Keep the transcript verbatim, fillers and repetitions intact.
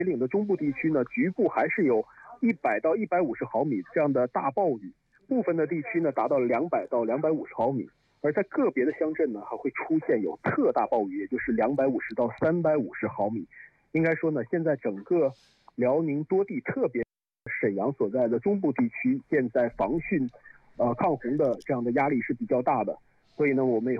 岭的中部地区呢，局部还是有一百到一百五十毫米这样的大暴雨，部分的地区呢达到两百到两百五十毫米，而在个别的乡镇呢还会出现有特大暴雨，也就是两百五十到三百五十毫米。应该说呢，现在整个辽宁多地，特别沈阳所在的中部地区，现在防汛、呃抗洪的这样的压力是比较大的，所以呢，我们也